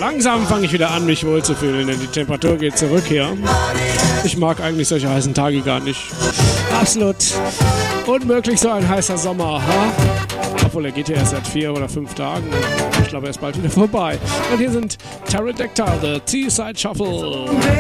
langsam fange ich wieder an, mich wohlzufühlen, denn die Temperatur geht zurück hier. Ich mag eigentlich solche heißen Tage gar nicht. Absolut unmöglich, so ein heißer Sommer. Ha? Obwohl, er geht ja erst seit 4 oder 5 Tagen. Ich glaube, er ist bald wieder vorbei. Und hier sind Pterodactyl, The Teesside Shuffle.